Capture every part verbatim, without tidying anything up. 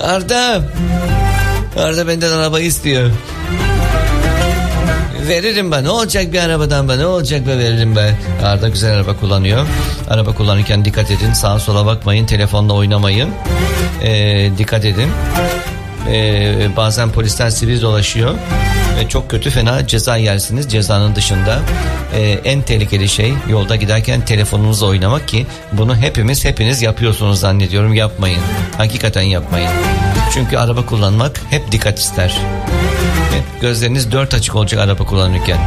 Arda. Arda benden araba istiyor. Veririm ben. Ne olacak bir arabadan ben? Ne olacak be, veririm ben. Arda güzel araba kullanıyor. Araba kullanırken dikkat edin. Sağa sola bakmayın. Telefonla oynamayın. Ee, dikkat edin. Ee, bazen polisler sivil dolaşıyor. Ve çok kötü, fena ceza yersiniz. Cezanın dışında e, en tehlikeli şey yolda giderken telefonunuzla oynamak, ki bunu hepimiz hepiniz yapıyorsunuz zannediyorum. Yapmayın. Hakikaten yapmayın. Çünkü araba kullanmak hep dikkat ister. Hep gözleriniz dört açık olacak araba kullanırken.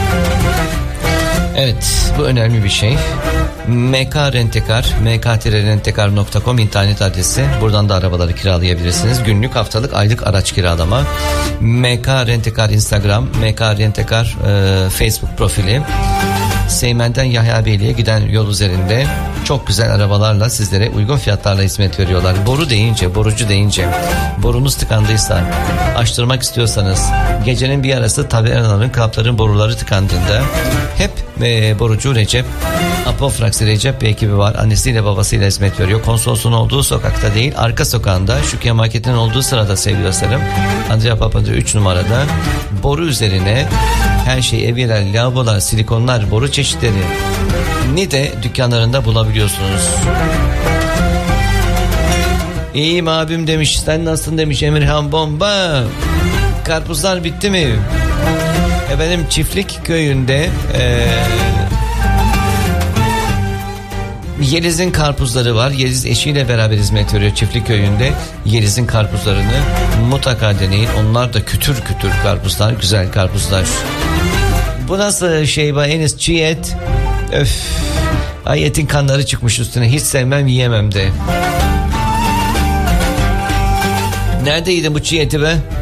Evet, bu önemli bir şey. M K Rentekar, m k rentekar nokta com internet adresi. Buradan da arabaları kiralayabilirsiniz. Günlük, haftalık, aylık araç kiralama. M K Rentekar Instagram, M K Rentekar e, Facebook profili. Seymen'den Yahyabeyli'ye giden yol üzerinde çok güzel arabalarla sizlere uygun fiyatlarla hizmet veriyorlar. Boru deyince, borucu deyince, borunuz tıkandıysa, açtırmak istiyorsanız, gecenin bir arası tavernaların, kapların boruları tıkandığında hep e, borucu Recep, Apofraksi Recep bir ekibi var. Annesiyle babasıyla hizmet veriyor. Konsolosun olduğu sokakta değil, arka sokağında, Şükrü Market'in olduğu sırada sevgili dostlarım, Andrea Papa'da üç numarada boru üzerine her şey, evyeler, lavabolar, silikonlar, boru çeşitleri ni de dükkanlarında bulabiliyorsunuz. İyiyim abim demiş. Sen nasılsın demiş Emirhan Bomba. Karpuzlar bitti mi? Efendim, Çiftlik köyünde ee, Yeliz'in karpuzları var. Yeliz eşiyle beraber hizmet veriyor Çiftlik köyünde. Yeliz'in karpuzlarını mutlaka deneyin. Onlar da kütür kütür karpuzlar, güzel karpuzlar. Bu nasıl şey be Enis, çiğ et? Öf. Ay, etin kanları çıkmış üstüne. Hiç sevmem, yiyemem de. Nerede yedin bu çiğ eti be?